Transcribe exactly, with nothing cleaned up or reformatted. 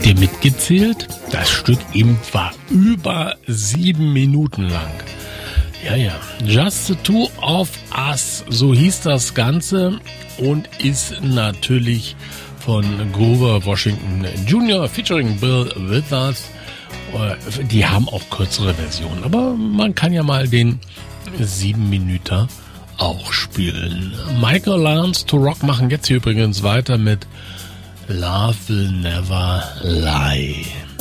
Habt ihr mitgezählt? Das Stück eben war über sieben Minuten lang. Ja, ja. Just the Two of Us, so hieß das Ganze und ist natürlich von Grover Washington Junior featuring Bill Withers. Die haben auch kürzere Versionen, aber man kann ja mal den sieben Minuten auch spielen. Michael Lance to Rock machen jetzt hier übrigens weiter mit Love Will Never Lie.